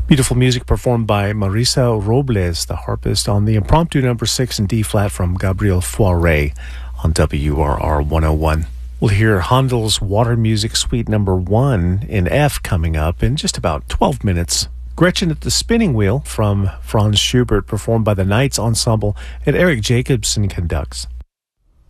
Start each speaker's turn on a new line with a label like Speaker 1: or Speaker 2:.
Speaker 1: Beautiful music performed by Marisa Robles, the harpist, on the impromptu number 6 in D flat from Gabriel Fauré on WRR 101. We'll hear Handel's Water Music Suite number 1 in F coming up in just about 12 minutes. Gretchen at the Spinning Wheel from Franz Schubert, performed by the Knights Ensemble, and Eric Jacobson conducts.